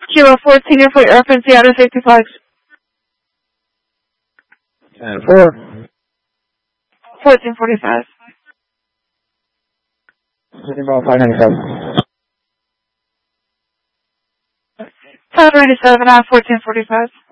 Kilo 14, your flight reference, Seattle safety flags. And 4. 1445. Sitting about 597. 597, 1445.